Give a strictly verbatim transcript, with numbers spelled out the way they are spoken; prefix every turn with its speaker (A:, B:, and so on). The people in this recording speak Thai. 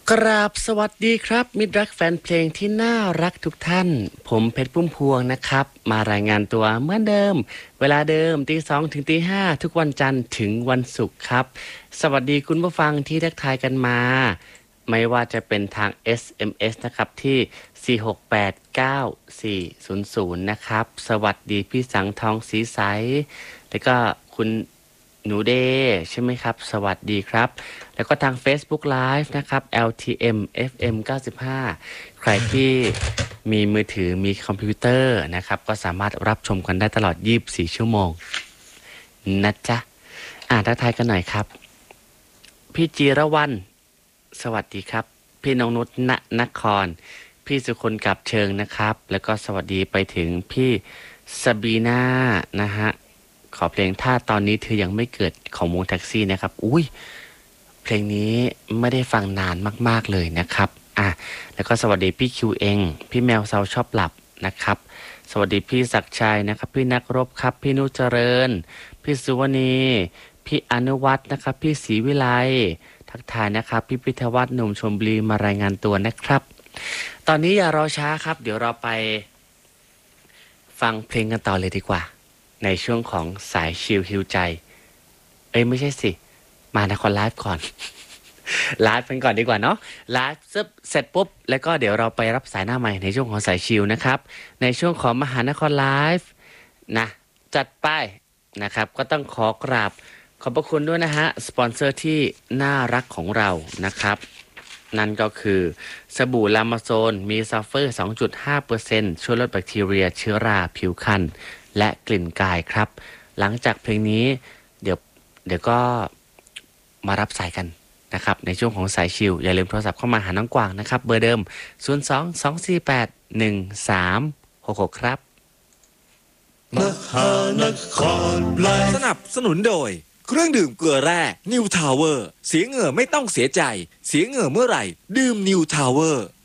A: กราบสวัสดีครับมิตรรักแฟนเพลงที่น่ารักทุกท่านผมเพชรพุ่มพวงนะครับมารายงานตัวเหมือนเดิมเวลาเดิมตีสองถึงตีห้าทุกวันจันทร์ถึงวันศุกร์ครับสวัสดีคุณผู้ฟังที่ทักทายกันมาไม่ว่าจะเป็นทาง เอส เอ็ม เอส นะครับที่สี่หกแปดเก้าสี่ศูนย์ศูนย์นะครับสวัสดีพี่สังทองสีใสแล้วก็คุณหนูเดย์ใช่ไหมครับสวัสดีครับแล้วก็ทาง Facebook Live นะครับ แอล ที เอ็ม เอฟ เอ็ม เก้าสิบห้า ใครที่มีมือถือมีคอมพิวเตอร์นะครับก็สามารถรับชมกันได้ตลอดยี่สิบสี่ชั่วโมงนะจ๊ะอ่านทักทายกันหน่อยครับพี่จีรวรรณสวัสดีครับพี่น้องนุชณนครพี่สุคนกับเชิงนะครับแล้วก็สวัสดีไปถึงพี่ซาบีน่านะฮะขอเพลงถ้าตอนนี้เธอยังไม่เกิดของวงแท็กซี่นะครับอุ้ยเพลงนี้ไม่ได้ฟังนานมากๆเลยนะครับอ่ะแล้วก็สวัสดีพี่คิวเองพี่แมวเซาชอบหลับนะครับสวัสดีพี่ศักดิ์ชัยนะครับพี่นักรบครับพี่นุเจริญพี่สุวรรณีพี่อนุวัฒน์นะครับพี่ศรีวิไลทักทายนะครับพี่พิทวัฒน์หนุ่มชลบุรีมารายงานตัวนะครับตอนนี้อย่ารอช้าครับเดี๋ยวเราไปฟังเพลงกันต่อเลยดีกว่าในช่วงของสายชิลฮิวใจเอ้ยไม่ใช่สิมานครไลฟ์ก่อน ไลฟ์กันก่อนดีกว่าเนาะไลฟ์เสร็จปุ๊บแล้วก็เดี๋ยวเราไปรับสายหน้าใหม่ในช่วงของสายชิลนะครับในช่วงของมหานครไลฟ์นะจัดไปนะครับก็ต้องขอกราบขอบพระคุณด้วยนะฮะสปอนเซอร์ที่น่ารักของเรานะครับนั่นก็คือสบู่ลามาโซนมีซัลเฟอร์ สองจุดห้าเปอร์เซ็นต์ ช่วยลดแบคทีเรียเชื้อราผิวคันและกลิ่นกายครับหลังจากเพลงนี้เดี๋ยวเดี๋ยวก็มารับสายกันนะครับในช่วงของสายชิลอย่าลืมโทรศัพท์เข้ามาหาน้องกวางนะครับเบอร์เดิมศูนย์ สอง สอง สี่ แปด หนึ่ง สาม หก หกครับ
B: มหานครไลฟ์สนับสนุนโดยเครื่องดื่มเกลือแร่นิวทาวเวอร์เสียเหงื่อไม่ต้องเสียใจเสียเหงื่อเมื่อไหร่ดื่มนิวทาวเวอร์